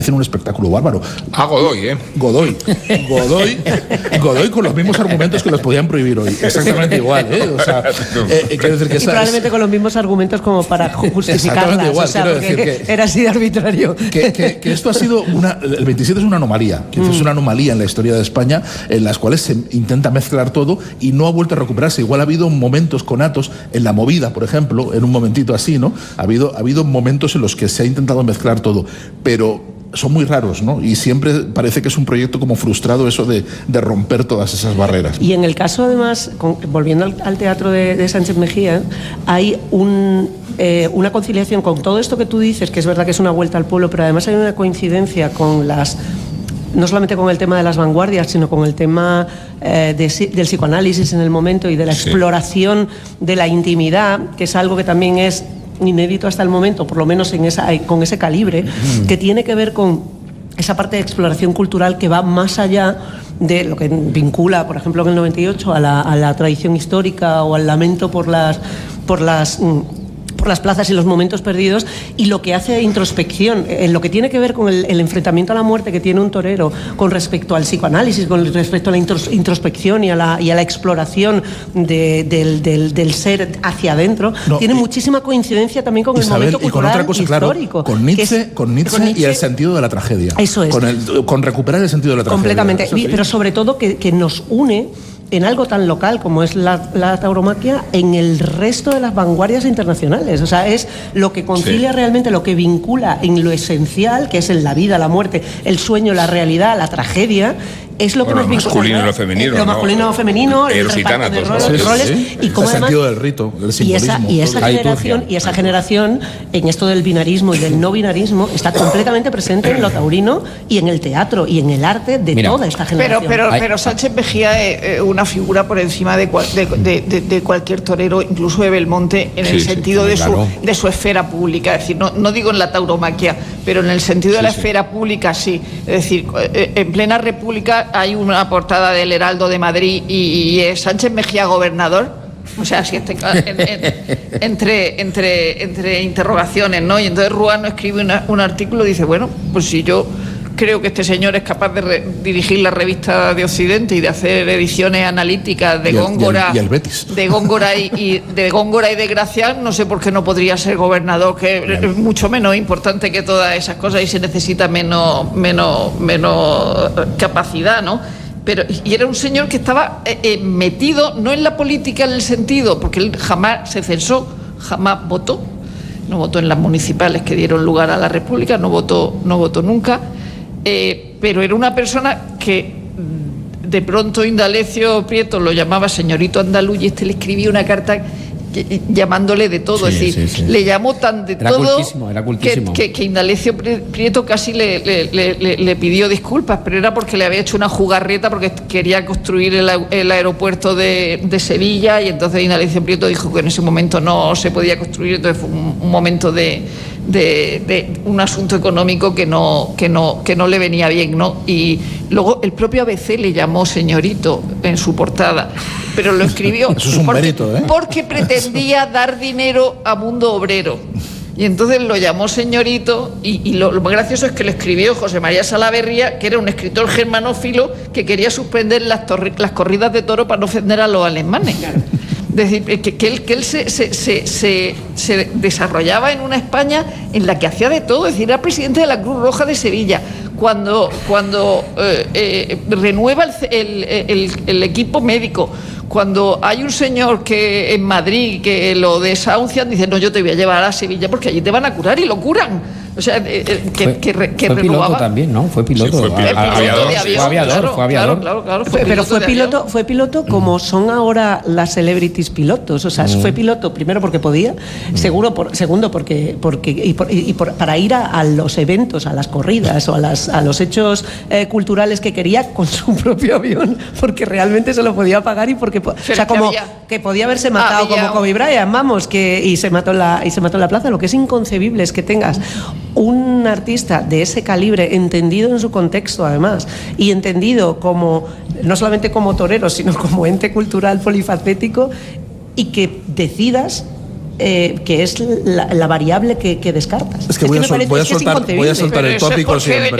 hacen un espectáculo bárbaro. Godoy, ¿eh? Godoy con los mismos argumentos que los podían prohibir hoy. Exactamente igual, ¿eh? O sea, quiero decir que y probablemente con los mismos argumentos como para justificarlas. Igual, o sea, quiero decir que era así de arbitrario. Que esto ha sido el 27 es una anomalía. Es una anomalía en la historia de España en las cuales se intenta mezclar todo y no ha vuelto a recuperarse. Igual ha habido momentos conatos en la movida, por ejemplo, en un momentito así, ¿no? Ha habido momentos en los que se ha intentado mezclar todo, pero son muy raros, ¿no? Y siempre parece que es un proyecto como frustrado eso de romper todas esas barreras. Y en el caso, además, volviendo al teatro de Sánchez Mejía, hay una conciliación con todo esto que tú dices, que es verdad que es una vuelta al pueblo, pero además hay una coincidencia con no solamente con el tema de las vanguardias, sino con el tema del psicoanálisis en el momento y de la exploración de la intimidad, que es algo que también es inédito hasta el momento, por lo menos con ese calibre, que tiene que ver con esa parte de exploración cultural que va más allá de lo que vincula, por ejemplo, en el 98 a la tradición histórica o al lamento por las plazas y los momentos perdidos, y lo que hace introspección, en lo que tiene que ver con el enfrentamiento a la muerte que tiene un torero con respecto al psicoanálisis, con respecto a la introspección y a la exploración del ser hacia adentro, tiene muchísima coincidencia también con Isabel, el momento cultural y con otra cosa, histórico. Claro, con Nietzsche y el sentido de la tragedia. Eso es. Con recuperar el sentido de la tragedia. Completamente. Pero sobre todo que nos une en algo tan local como es la tauromaquia en el resto de las vanguardias internacionales. O sea, es lo que concilia realmente, lo que vincula en lo esencial, que es en la vida, la muerte, el sueño, la realidad, la tragedia. Es lo que nos vincula. Lo masculino y lo femenino. Lo masculino y lo femenino, el reparto de roles. Y como el sentido del rito, del simbolismo. Y esa generación, en esto del binarismo y del no binarismo, está completamente presente en lo taurino y en el teatro y en el arte de toda esta generación. Pero Sánchez Mejía es una figura por encima de cualquier torero, incluso de Belmonte, en el sentido de su esfera pública. Es decir, no digo en la tauromaquia, pero en el sentido de la esfera pública sí. Es decir, en plena república hay una portada del Heraldo de Madrid y es Sánchez Mejía gobernador. O sea, si entre interrogaciones, ¿no? Y entonces Ruano escribe un artículo y dice, bueno, pues si yo creo que este señor es capaz de dirigir la revista de Occidente y de hacer ediciones analíticas de Góngora, de Góngora y de Gracia, no sé por qué no podría ser gobernador, que es mucho menos importante que todas esas cosas y se necesita menos capacidad, ¿no? Y era un señor que estaba metido no en la política en el sentido, porque él jamás se censó, jamás votó, no votó en las municipales que dieron lugar a la República, no votó nunca. Pero era una persona que de pronto Indalecio Prieto lo llamaba señorito andaluz y le escribía una carta llamándole de todo, es decir, le llamó tan de todo que Indalecio Prieto casi le pidió disculpas, pero era porque le había hecho una jugarreta porque quería construir el aeropuerto de Sevilla y entonces Indalecio Prieto dijo que en ese momento no se podía construir, entonces fue un momento de un asunto económico que no le venía bien, ¿no? Y luego el propio ABC le llamó señorito en su portada, pero lo escribió eso es un mérito, ¿eh? Porque pretendía dar dinero a Mundo Obrero. Y entonces lo llamó señorito y lo más gracioso es que lo escribió José María Salaverría, que era un escritor germanófilo que quería suspender las corridas de toro para no ofender a los alemanes. Es decir, que él se desarrollaba en una España en la que hacía de todo, es decir, era presidente de la Cruz Roja de Sevilla. Cuando renueva el equipo médico, cuando hay un señor que en Madrid que lo desahucian, dice, no, yo te voy a llevar a Sevilla porque allí te van a curar, y lo curan. O sea, que fue renovaba. Piloto también, ¿no? Fue piloto. Sí, fue aviador. Claro, pero fue piloto como son ahora las celebrities pilotos. O sea, fue piloto primero porque podía, segundo porque para ir a los eventos, a las corridas o a los hechos culturales que quería con su propio avión, porque realmente se lo podía pagar y porque que podía haberse matado como Kobe Bryant, vamos, y se mató en la plaza. Lo que es inconcebible es que tengas un artista de ese calibre, entendido en su contexto además, y entendido como no solamente como torero, sino como ente cultural polifacético, y que decidas que es la variable que descartas. Es que voy a me parece soltar inconcebible. el tópico siempre.